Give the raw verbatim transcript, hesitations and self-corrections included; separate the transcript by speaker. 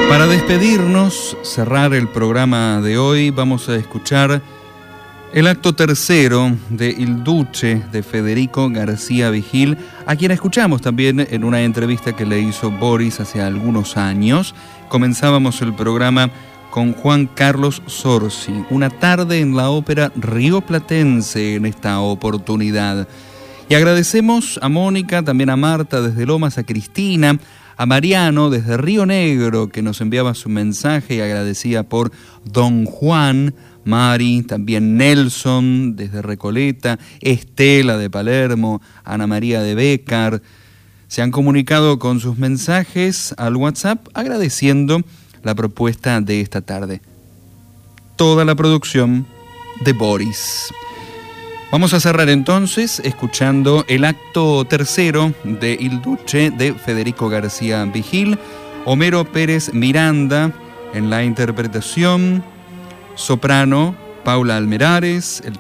Speaker 1: Para despedirnos, cerrar el programa de hoy, vamos a escuchar el acto tercero de Il Duce de Federico García Vigil, a quien escuchamos también en una entrevista que le hizo Boris hace algunos años. Comenzábamos el programa con Juan Carlos Zorzi, una tarde en la ópera rioplatense en esta oportunidad. Y agradecemos a Mónica, también a Marta desde Lomas, a Cristina, a Mariano desde Río Negro, que nos enviaba su mensaje y agradecía por Don Juan, Mari, también Nelson desde Recoleta, Estela de Palermo, Ana María de Bécar. Se han comunicado con sus mensajes al WhatsApp agradeciendo la propuesta de esta tarde. Toda la producción de Boris. Vamos a cerrar entonces escuchando el acto tercero de Il Duce de Federico García Vigil, Homero Pérez Miranda en la interpretación, soprano Paula Almerares, el